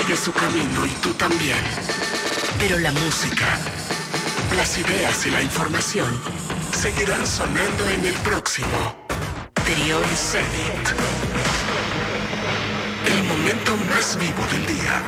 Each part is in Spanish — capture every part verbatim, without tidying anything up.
sigue su camino y tú también. Pero la música, las ideas y la información seguirán sonando en el próximo Trión Zenit. El momento más vivo del día.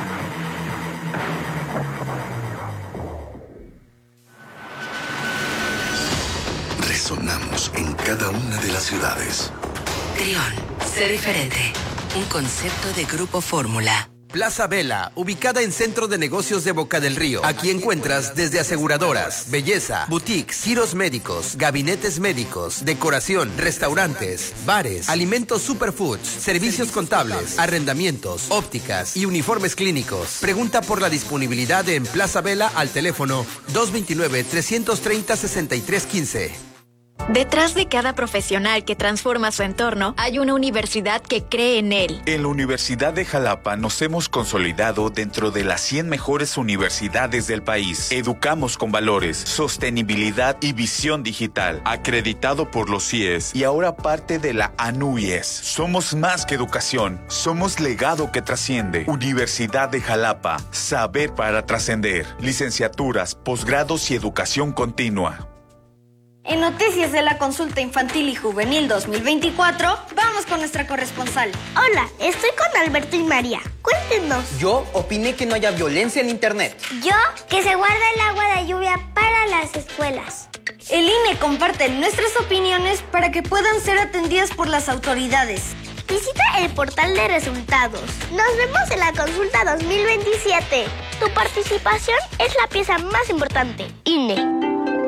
Resonamos en cada una de las ciudades. Trión, sé diferente. Un concepto de Grupo Fórmula. Plaza Vela, ubicada en Centro de Negocios de Boca del Río. Aquí encuentras desde aseguradoras, belleza, boutiques, giros médicos, gabinetes médicos, decoración, restaurantes, bares, alimentos superfoods, servicios contables, arrendamientos, ópticas y uniformes clínicos. Pregunta por la disponibilidad en Plaza Vela al teléfono dos dos nueve, tres tres cero, seis tres uno cinco. Detrás de cada profesional que transforma su entorno, hay una universidad que cree en él. En la Universidad de Jalapa nos hemos consolidado dentro de las cien mejores universidades del país. Educamos con valores, sostenibilidad y visión digital. Acreditado por los C I E S y ahora parte de la A N U Y E S. Somos más que educación, somos legado que trasciende. Universidad de Jalapa, saber para trascender. Licenciaturas, posgrados y educación continua. En Noticias de la Consulta Infantil y Juvenil dos mil veinticuatro, vamos con nuestra corresponsal. Hola, estoy con Alberto y María. Cuéntenos. Yo opiné que no haya violencia en Internet. Yo, que se guarda el agua de lluvia para las escuelas. El I N E comparte nuestras opiniones para que puedan ser atendidas por las autoridades. Visita el portal de resultados. Nos vemos en la Consulta dos mil veintisiete. Tu participación es la pieza más importante. I N E.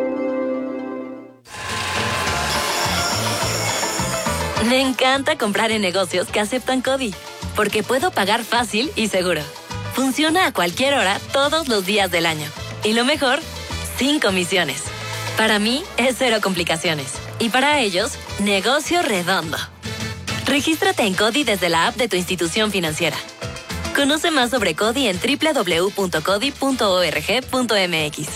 Me encanta comprar en negocios que aceptan CODI, porque puedo pagar fácil y seguro. Funciona a cualquier hora, todos los días del año. Y lo mejor, sin comisiones. Para mí, es cero complicaciones. Y para ellos, negocio redondo. Regístrate en CODI desde la app de tu institución financiera. Conoce más sobre CODI en doble u doble u doble u punto codi punto org punto m x.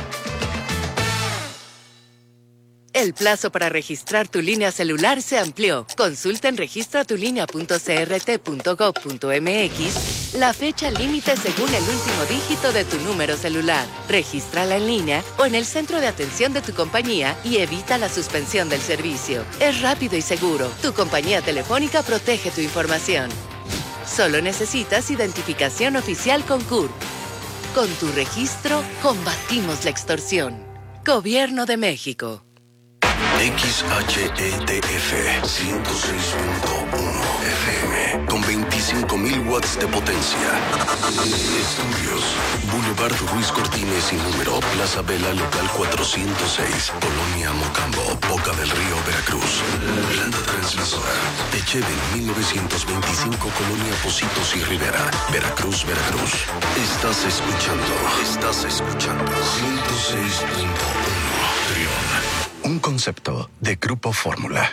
El plazo para registrar tu línea celular se amplió. Consulta en registra tu línea punto c r t punto gov punto m x la fecha límite según el último dígito de tu número celular. Regístrala en línea o en el centro de atención de tu compañía y evita la suspensión del servicio. Es rápido y seguro. Tu compañía telefónica protege tu información. Solo necesitas identificación oficial con C U R P. Con tu registro, combatimos la extorsión. Gobierno de México. X H E T F ciento seis punto uno F M con veinticinco mil watts de potencia. Estudios Boulevard Ruiz Cortines y número Plaza Vela local cuatrocientos seis, Colonia Mocambo, Boca del Río, Veracruz. Planta transmisora Echeven mil novecientos veinticinco, Colonia Pocitos y Rivera, Veracruz, Veracruz. Estás escuchando, estás escuchando ciento seis punto uno Trión. Un concepto de Grupo Fórmula.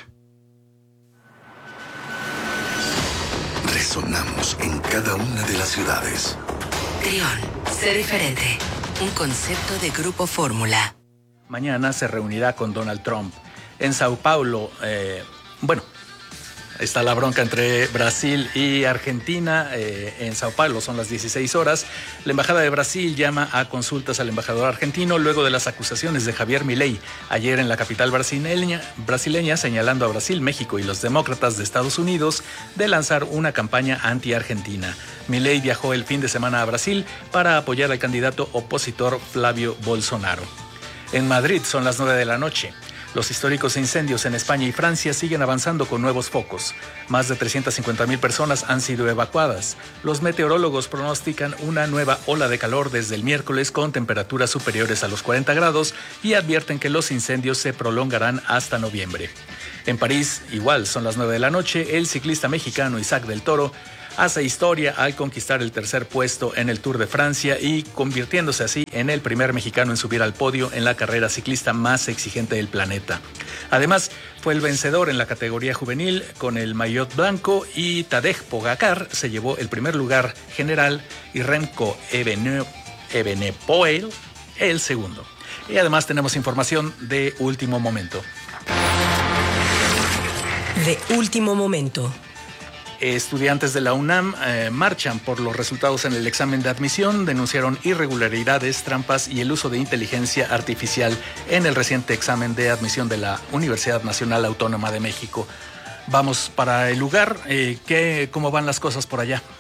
Resonamos en cada una de las ciudades. Trión, sé diferente. Un concepto de Grupo Fórmula. Mañana se reunirá con Donald Trump. En Sao Paulo, eh, bueno, está la bronca entre Brasil y Argentina. Eh, en Sao Paulo son las dieciséis horas. La Embajada de Brasil llama a consultas al embajador argentino luego de las acusaciones de Javier Milei ayer en la capital brasileña, brasileña señalando a Brasil, México y los demócratas de Estados Unidos de lanzar una campaña anti-argentina. Milei viajó el fin de semana a Brasil para apoyar al candidato opositor Flavio Bolsonaro. En Madrid son las nueve de la noche. Los históricos incendios en España y Francia siguen avanzando con nuevos focos. Más de trescientas cincuenta mil personas han sido evacuadas. Los meteorólogos pronostican una nueva ola de calor desde el miércoles con temperaturas superiores a los cuarenta grados y advierten que los incendios se prolongarán hasta noviembre. En París, igual son las nueve de la noche, el ciclista mexicano Isaac del Toro hace historia al conquistar el tercer puesto en el Tour de Francia y convirtiéndose así en el primer mexicano en subir al podio en la carrera ciclista más exigente del planeta. Además, fue el vencedor en la categoría juvenil con el maillot blanco y Tadej Pogacar se llevó el primer lugar general y Remco Evenepoel el segundo. Y además tenemos información de último momento. De último momento. Estudiantes de la UNAM eh, marchan por los resultados en el examen de admisión, denunciaron irregularidades, trampas y el uso de inteligencia artificial en el reciente examen de admisión de la Universidad Nacional Autónoma de México. Vamos para el lugar. Eh, ¿qué, ¿Cómo van las cosas por allá?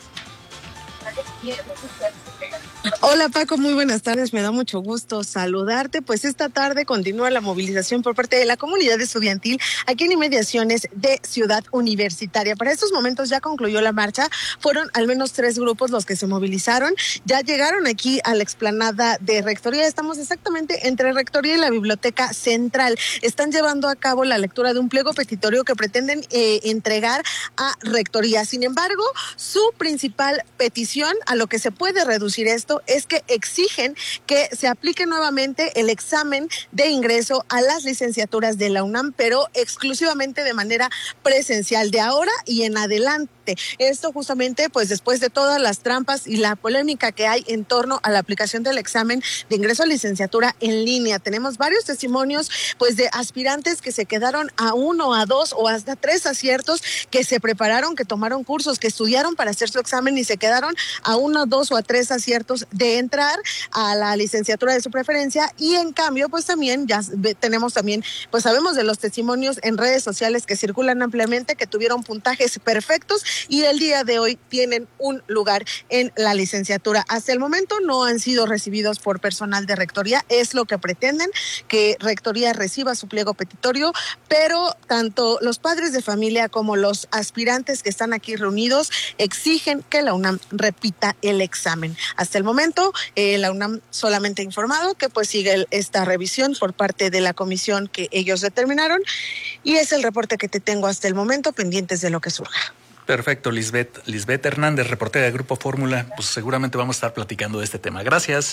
Hola Paco, muy buenas tardes, me da mucho gusto saludarte. Pues esta tarde continúa la movilización por parte de la comunidad estudiantil aquí en inmediaciones de Ciudad Universitaria. Para estos momentos ya concluyó la marcha, fueron al menos tres grupos los que se movilizaron, ya llegaron aquí a la explanada de Rectoría, estamos exactamente entre Rectoría y la Biblioteca Central. Están llevando a cabo la lectura de un pliego petitorio que pretenden eh, entregar a Rectoría. Sin embargo, su principal petición, a lo que se puede reducir esto, es que exigen que se aplique nuevamente el examen de ingreso a las licenciaturas de la UNAM, pero exclusivamente de manera presencial de ahora y en adelante. Esto justamente pues después de todas las trampas y la polémica que hay en torno a la aplicación del examen de ingreso a licenciatura en línea. Tenemos varios testimonios pues de aspirantes que se quedaron a uno, a dos o hasta tres aciertos, que se prepararon, que tomaron cursos, que estudiaron para hacer su examen y se quedaron a uno, dos o a tres aciertos de entrar a la licenciatura de su preferencia. Y en cambio pues también ya tenemos también pues sabemos de los testimonios en redes sociales que circulan ampliamente, que tuvieron puntajes perfectos y el día de hoy tienen un lugar en la licenciatura. Hasta el momento no han sido recibidos por personal de Rectoría, es lo que pretenden, que Rectoría reciba su pliego petitorio, pero tanto los padres de familia como los aspirantes que están aquí reunidos exigen que la UNAM repita el examen. Hasta el momento, eh, la UNAM solamente ha informado que pues sigue esta revisión por parte de la comisión que ellos determinaron, y es el reporte que te tengo hasta el momento, pendientes de lo que surja. Perfecto, Lisbeth. Lisbeth Hernández, reportera de Grupo Fórmula. Pues seguramente vamos a estar platicando de este tema. Gracias.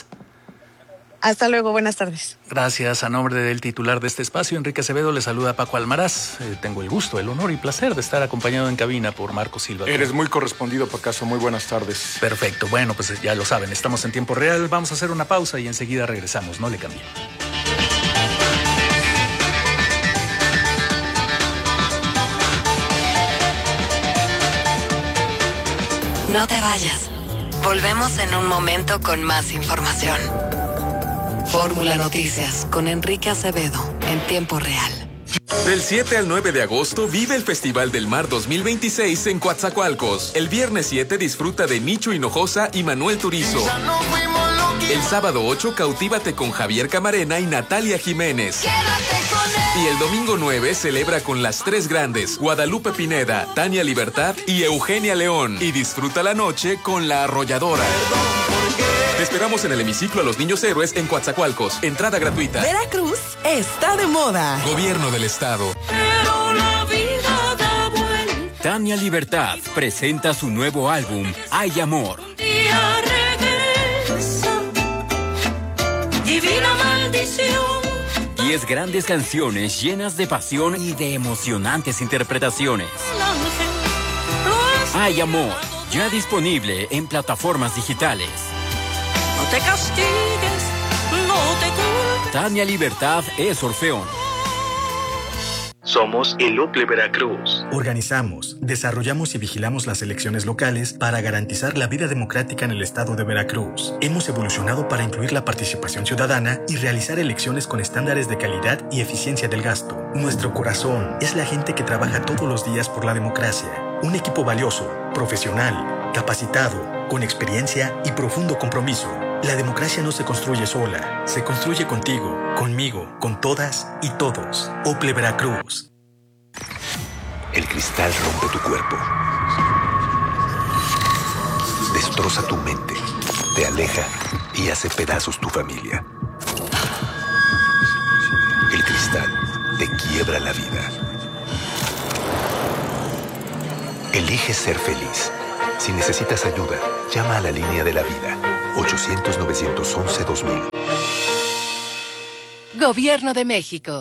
Hasta luego, buenas tardes. Gracias. A nombre del titular de este espacio, Enrique Acevedo, le saluda Paco Almaraz. Eh, tengo el gusto, el honor y placer de estar acompañado en cabina por Marco Silva. Eres muy correspondido, Pacaso. Muy buenas tardes. Perfecto. Bueno, pues ya lo saben, estamos en tiempo real. Vamos a hacer una pausa y enseguida regresamos. No le cambien. No te vayas. Volvemos en un momento con más información. Fórmula Noticias con Enrique Acevedo en tiempo real. Del siete al nueve de agosto vive el Festival del Mar dos mil veintiséis en Coatzacoalcos. El viernes siete disfruta de Nicho Hinojosa y Manuel Turizo. El sábado ocho cautívate con Javier Camarena y Natalia Jiménez. Y el domingo nueve celebra con las tres grandes, Guadalupe Pineda, Tania Libertad y Eugenia León. Y disfruta la noche con La Arrolladora. Te esperamos en el hemiciclo a los Niños Héroes en Coatzacoalcos. Entrada gratuita. Veracruz está de moda. Gobierno del Estado. Pero la vida da vuelta. Tania Libertad presenta su nuevo álbum, Hay Amor. Día regresa. Divina maldición. Diez grandes canciones llenas de pasión y de emocionantes interpretaciones. Hay Amor, ya disponible en plataformas digitales. No te castigues, no te culpes. Tania Libertad es Orfeón. Somos el O P L E Veracruz. Organizamos, desarrollamos y vigilamos las elecciones locales para garantizar la vida democrática en el estado de Veracruz. Hemos evolucionado para incluir la participación ciudadana y realizar elecciones con estándares de calidad y eficiencia del gasto. Nuestro corazón es la gente que trabaja todos los días por la democracia. Un equipo valioso, profesional, capacitado, con experiencia y profundo compromiso. La democracia no se construye sola, se construye contigo, conmigo, con todas y todos. O P L E Veracruz. El cristal rompe tu cuerpo, destroza tu mente, te aleja y hace pedazos tu familia. El cristal te quiebra la vida. Elige ser feliz. Si necesitas ayuda, llama a la línea de la vida. ochocientos, novecientos once, dos mil. Gobierno de México.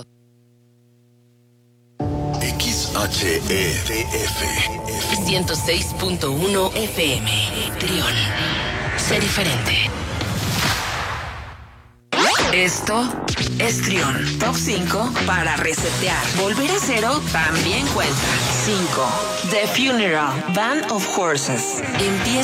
X H E T F ciento seis punto uno F M. Trión. Sé diferente. Esto es Trión. Top cinco para resetear. Volver a cero también cuenta. cinco. The Funeral, Band of Horses. Empieza